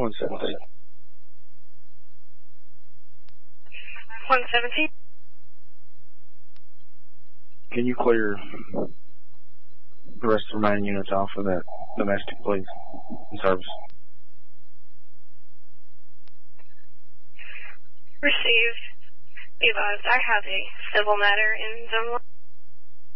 117. 117. Can you clear the rest of the remaining units off of that domestic, please, in service? Received. Be advised, I have a civil matter in Zone 1.